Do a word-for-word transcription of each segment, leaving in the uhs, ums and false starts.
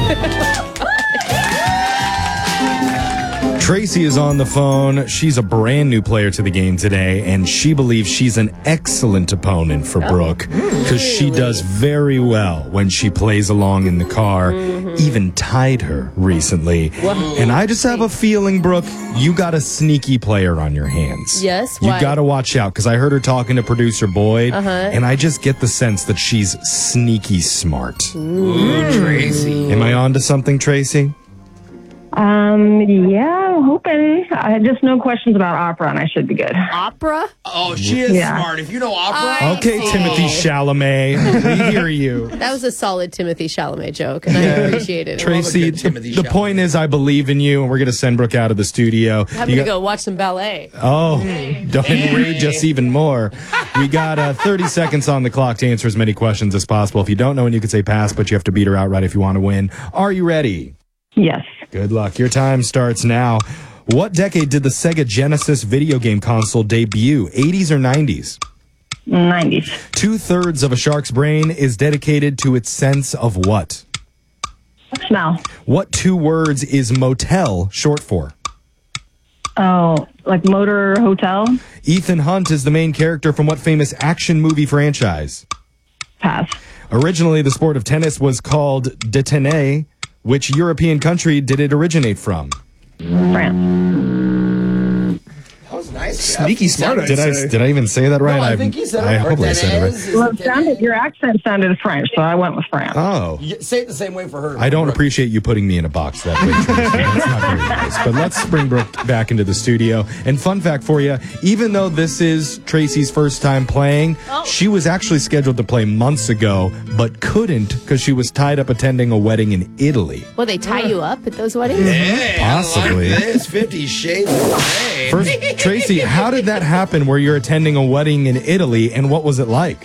Tracy is on the phone. She's a brand new player to the game today, and she believes she's an excellent opponent for Brooke because she does very well when she plays along in the car. Mm-hmm. Even tied her recently. Wow. And I just have a feeling, Brooke, you got a sneaky player on your hands. Yes? You Why? got to watch out because I heard her talking to producer Boyd, uh-huh. and I just get the sense that she's sneaky smart. Ooh, Tracy. Am I on to something, Tracy? Um, yeah, I'm hoping. I just no questions about opera, and I should be good. Opera? Oh, she is Yeah. smart. If you know opera. I Okay, see. Timothy Chalamet, we hear you. That was a solid Timothy Chalamet joke, and I appreciated it. Tracy, good Timothy the Chalamet. point is I believe in you, and we're going to send Brooke out of the studio. I'm You going to got- go watch some ballet. Oh, don't enrage us even more. We got uh, thirty seconds on the clock to answer as many questions as possible. If you don't know when you can say pass, but you have to beat her outright if you want to win. Are you ready? Yes. Good luck. Your time starts now. What decade did the Sega Genesis video game console debut? eighties or nineties? nineties. Two-thirds of a shark's brain is dedicated to its sense of what? Smell. What two words is motel short for? Oh, like motor hotel? Ethan Hunt is the main character from what famous action movie franchise? Pass. Originally, the sport of tennis was called détenné. Which European country did it originate from? France. That was nice. Jeff. Sneaky smart, I'd Did I say. did I even say that right? No, I think you said it I right. hope I said it right. Well, it sounded, your accent sounded French, so I went with France. Oh. You say it the same way for her. I don't Brooke. appreciate you putting me in a box that way, Tracy. That's not very nice. But let's bring Brooke back into the studio. And fun fact for you, even though this is Tracy's first time playing, Oh. she was actually scheduled to play months ago, but couldn't because she was tied up attending a wedding in Italy. Will they tie you up at those weddings? Hey, Possibly. I like this. Fifty Shades of Grey. First, Tracy, how did that happen where you're attending a wedding in Italy, and what was it like?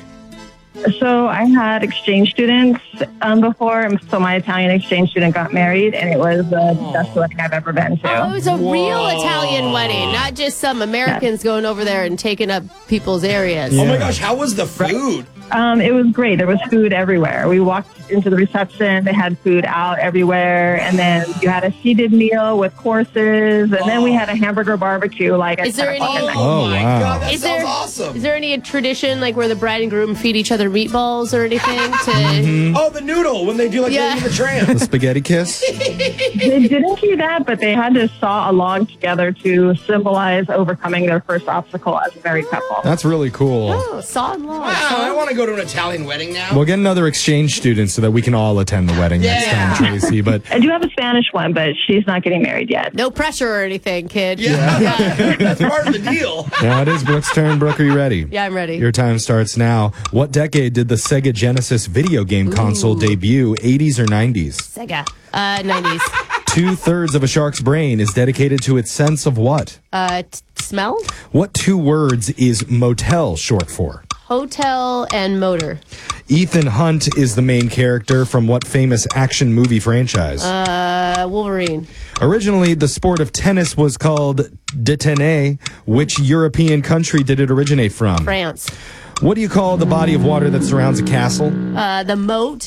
So I had exchange students um, before, and so my Italian exchange student got married, and it was the best wedding I've ever been to. Oh, it was a real Italian wedding, not just some Americans going over there and taking up people's areas. Oh my gosh, how was the food? Um, it was great. There was food everywhere. We walked into the reception. They had food out everywhere. And then you had a seated meal with courses. And then we had a hamburger barbecue like at Is there ten o'clock any- at night. Oh, my wow. God, that Is sounds there, awesome. is there any tradition like where the bride and groom feed each other meatballs or anything? To Mm-hmm. Oh, the noodle when they do like Yeah. Lady and the Tramp. The spaghetti kiss? They didn't do that, but they had to saw a log together to symbolize overcoming their first obstacle as a married couple. That's really cool. Oh, saw and log. Wow, I want to go to an Italian wedding now. We'll get another exchange student so that we can all attend the wedding next Yeah. time, Tracy. But I do have a Spanish one, but she's not getting married yet. No pressure or anything, kid. yeah, that's part of the deal. now it is Brooke's turn. Brooke, are you ready? Yeah, I'm ready. Your time starts now. What decade did the Sega Genesis video game console debut? eighties or nineties? Sega. Uh, nineties. Two-thirds of a shark's brain is dedicated to its sense of what? Uh, t- smell? What two words is motel short for? Hotel and motor. Ethan Hunt is the main character from what famous action movie franchise? Uh, Wolverine. Originally, the sport of tennis was called détenné. Which European country did it originate from? France. What do you call the body of water that surrounds a castle? Uh, the moat.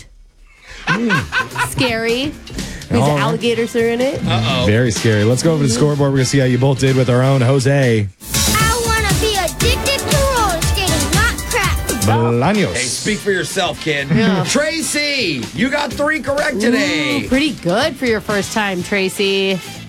Scary. These All right. alligators are in it. Very scary. Let's go over to the scoreboard. We're going to see how you both did with our own Jose I want to be addicted to roller skating, not crack. Bolaños. Hey, speak for yourself, kid. Tracy, you got three correct today. Ooh, pretty good for your first time, Tracy.